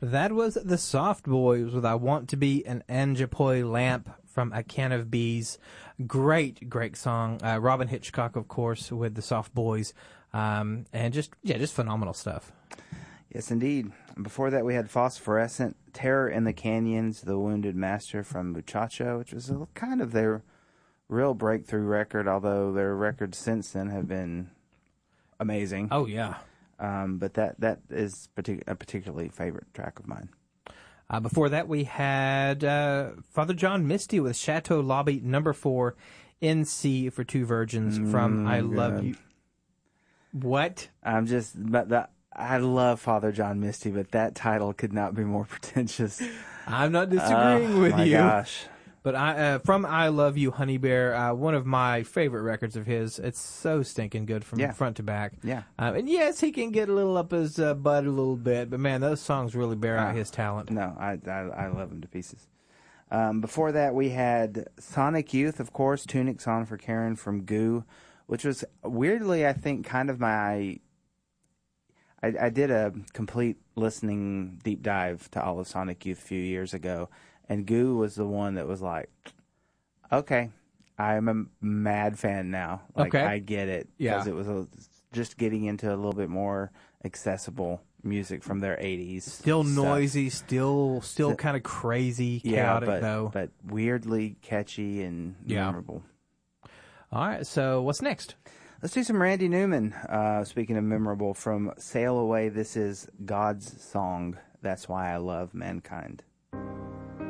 That was the Soft Boys with I Want to Be an Anjapoy Lamp from A Can of Bees. Great song. Robin Hitchcock, of course, with the Soft Boys. And just phenomenal stuff. Yes, indeed. Before that, we had Phosphorescent, Terror in the Canyons, The Wounded Master from Muchacho, which was kind of their real breakthrough record, although their records since then have been amazing. Oh, yeah. But that is a particularly favorite track of mine. Before that, we had Father John Misty with Chateau Lobby No. 4 in C for Two Virgins from I Love You. What? I love Father John Misty, but that title could not be more pretentious. I'm not disagreeing with you. My gosh. But from I Love You, Honey Bear, one of my favorite records of his. It's so stinking good from front to back. Yeah. And yes, he can get a little up his butt a little bit, but man, those songs really bear out his talent. No, I love him to pieces. Before that, we had Sonic Youth, of course, Tunic Song for Karen from Goo, which was weirdly, I think, kind of my... I did a complete listening deep dive to all of Sonic Youth a few years ago, and Goo was the one that was like, okay, I'm a mad fan now. Like, okay. I get it. Yeah. Because it was just getting into a little bit more accessible music from their 80s. Still stuff. Noisy, still kind of crazy, chaotic, though. But weirdly catchy and memorable. All right, so what's next? Let's do some Randy Newman. Speaking of memorable, from Sail Away, this is God's Song. That's Why I Love Mankind.